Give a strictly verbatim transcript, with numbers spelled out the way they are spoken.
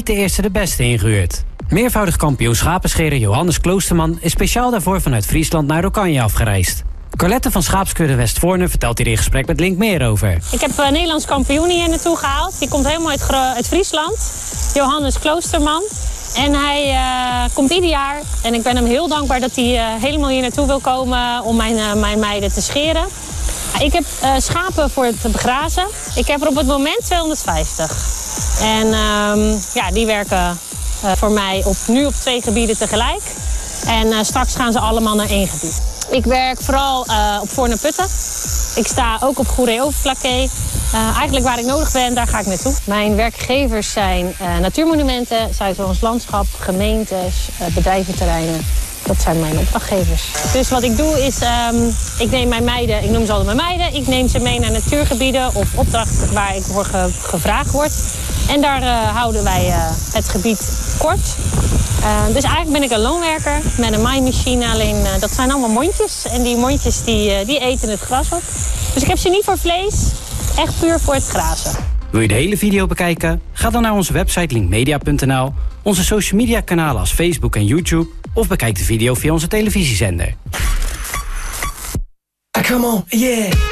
de eerste de beste ingehuurd. Meervoudig kampioen schapenscherer Johannes Kloosterman is speciaal daarvoor vanuit Friesland naar Oranje afgereisd. Colette van Schaapskudde Westvoorne vertelt hier in gesprek met Link meer over. Ik heb een Nederlands kampioen hier naartoe gehaald. Die komt helemaal uit, uit Friesland. Johannes Kloosterman. En hij uh, komt ieder jaar. En ik ben hem heel dankbaar dat hij uh, helemaal hier naartoe wil komen om mijn, uh, mijn meiden te scheren. Ik heb uh, schapen voor het begrazen. Ik heb er op het moment tweehonderdvijftig. En uh, ja, die werken uh, voor mij op, nu op twee gebieden tegelijk. En uh, straks gaan ze allemaal naar één gebied. Ik werk vooral uh, op Voorne-Putten. Ik sta ook op Goeree-Overflakkee. Uh, eigenlijk waar ik nodig ben, daar ga ik naartoe. Mijn werkgevers zijn uh, natuurmonumenten, Zuid-Hollands Landschap, gemeentes, uh, bedrijventerreinen. Dat zijn mijn opdrachtgevers. Dus wat ik doe is, um, ik neem mijn meiden, ik noem ze altijd mijn meiden. Ik neem ze mee naar natuurgebieden of opdrachten waar ik voor ge gevraagd word. En daar uh, houden wij uh, het gebied kort. Uh, dus eigenlijk ben ik een loonwerker met een maaimachine. Alleen uh, dat zijn allemaal mondjes. En die mondjes die, uh, die eten het gras op. Dus ik heb ze niet voor vlees, echt puur voor het grazen. Wil je de hele video bekijken? Ga dan naar onze website linkmedia punt n l, onze social media kanalen als Facebook en YouTube of bekijk de video via onze televisiezender. Ah, come on, yeah.